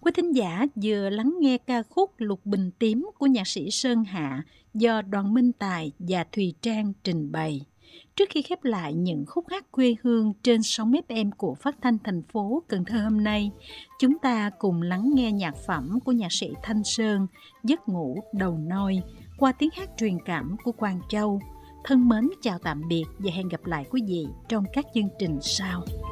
Quý thính giả vừa lắng nghe ca khúc Lục Bình Tím của nhạc sĩ Sơn Hạ do Đoàn Minh Tài và Thùy Trang trình bày. Trước khi khép lại những khúc hát quê hương trên sóng FM của Phát thanh thành phố Cần Thơ hôm nay, chúng ta cùng lắng nghe nhạc phẩm của nhạc sĩ Thanh Sơn, Giấc ngủ đầu nôi, qua tiếng hát truyền cảm của Quang Châu. Thân mến chào tạm biệt và hẹn gặp lại quý vị trong các chương trình sau.